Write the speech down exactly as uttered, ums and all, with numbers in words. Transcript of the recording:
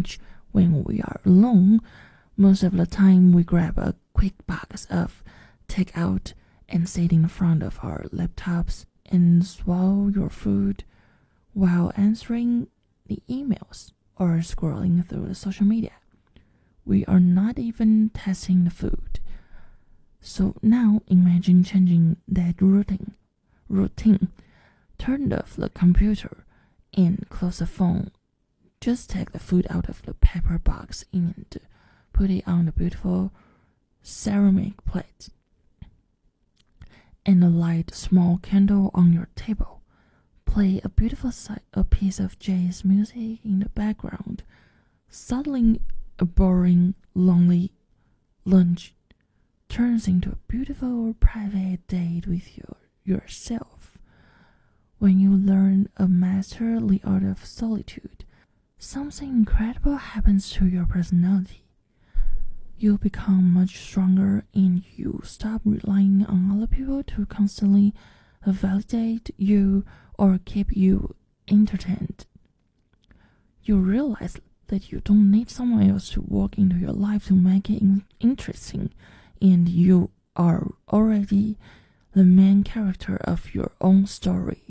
lunch when we are alone. Most of the time we grab a quick box of takeout and sit in front of our laptops and swallow your food while answering the emails or scrolling through the social media. We are not even tasting the food. So now imagine changing that routine. Routine. Turn off the computer and close the phone. Just take the food out of the paper box and put it on the beautiful ceramic plate. And light a small candle on your table. Play a beautiful a piece of jazz music in the background. Suddenly, a boring, lonely lunch turns into a beautiful private date with your, yourself. When you learn a master the art of solitude, something incredible happens to your personality. You become much stronger and you stop relying on other people to constantly validate you or keep you entertained. You realize that you don't need someone else to walk into your life to make it in interesting, and you are already the main character of your own story.